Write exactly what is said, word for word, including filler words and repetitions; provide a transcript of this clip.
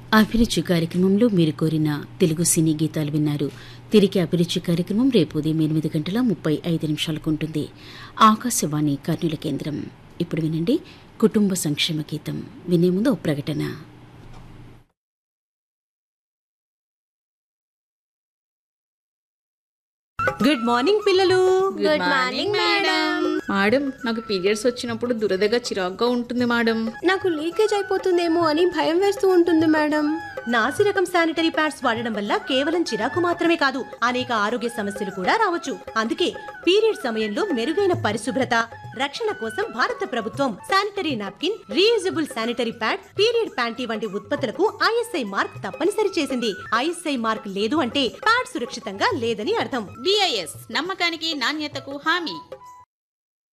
అభిరుచి కార్యక్రమంలో మీరు కోరిన తెలుగు సినీ గీతాలు విన్నారు. తిరిగి అభిరుచి కార్యక్రమం రేపు ఉదయం ఎనిమిది గంటల ముప్పై ఐదు నిమిషాలకు ఉంటుంది. ఆకాశవాణి కర్నూలు కేంద్రం. ఇప్పుడు వినండి కుటుంబ సంక్షేమ గీతం. వినే ముందు ఓ ప్రకటన. గుడ్ మార్నింగ్ పిల్లలు. Good morning madam. మేడం, నాకు పీరియడ్స్ వచ్చినప్పుడు దురదగా చిరాగ్గా ఉంటుంది మేడం. నాకు లీకేజ్ అయిపోతుందేమో అని భయం వేస్తూ ఉంటుంది మేడం. నాసి రకం శానిటరీ ప్యాడ్స్ వాడడం వల్ల కేవలం చిరాకు మాత్రమే కాదు, అనేక ఆరోగ్య సమస్యలు కూడా రావచ్చు. అందుకే పీరియడ్ సమయంలో మెరుగైన పరిశుభ్రత, రక్షణ కోసం భారత ప్రభుత్వం sanitary napkin, reusable sanitary pad, period panty వంటి ఉత్పత్తులకు ఐఎస్ఐ మార్క్ తప్పనిసరి చేసింది. ఐఎస్ఐ మార్క్ లేదు అంటే ప్యాడ్ సురక్షితంగా లేదని అర్థం. బిఐఎస్ నమ్మకానికి నాణ్యతకు హామీ.